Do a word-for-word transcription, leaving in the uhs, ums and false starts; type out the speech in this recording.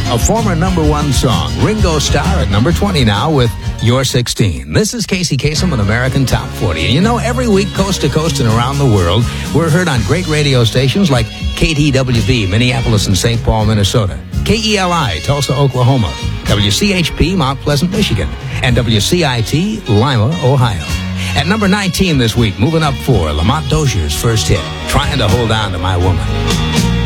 a former number one song. Ringo Starr at number twenty now with You're sixteen. This is Casey Kasem with American Top forty. And you know, every week, coast to coast and around the world, we're heard on great radio stations like K T W B, Minneapolis and Saint Paul, Minnesota, K E L I, Tulsa, Oklahoma, W C H P, Mount Pleasant, Michigan, and W C I T, Lima, Ohio. At number nineteen this week, moving up for Lamont Dozier's first hit, Trying to Hold On to My Woman.